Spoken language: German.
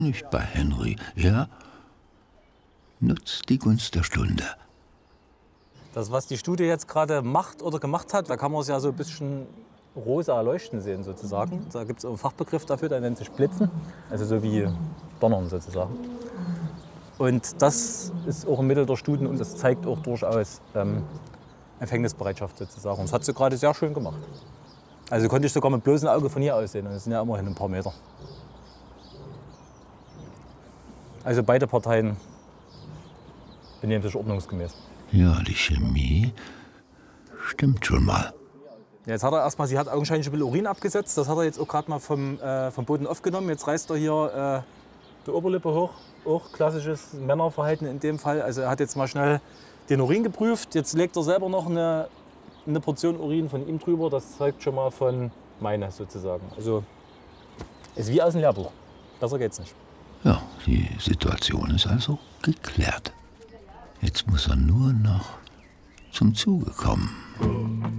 Nicht bei Henry. Er nutzt die Gunst der Stunde. Das, was die Studie jetzt gerade macht oder gemacht hat, da kann man es ja so ein bisschen rosa leuchten sehen sozusagen. Da gibt es einen Fachbegriff dafür, der nennt sich Blitzen. Also so wie Donnern sozusagen. Und das ist auch ein Mittel der Studien und das zeigt auch durchaus Empfängnisbereitschaft sozusagen. Und das hat sie gerade sehr schön gemacht. Also konnte ich sogar mit bloßem Auge von hier aus sehen. Und das sind ja immerhin ein paar Meter. Also beide Parteien benehmen sich ordnungsgemäß. Ja, die Chemie stimmt schon mal. Ja, jetzt hat er erstmal, sie hat augenscheinlich ein bisschen Urin abgesetzt. Das hat er jetzt auch gerade mal vom Boden aufgenommen. Jetzt reißt er hier die Oberlippe hoch. Auch klassisches Männerverhalten in dem Fall. Also er hat jetzt mal schnell den Urin geprüft. Jetzt legt er selber noch eine Portion Urin von ihm drüber. Das zeugt schon mal von meine sozusagen. Also ist wie aus dem Lehrbuch. Besser geht's nicht. Ja, die Situation ist also geklärt. Jetzt muss er nur noch zum Zuge kommen.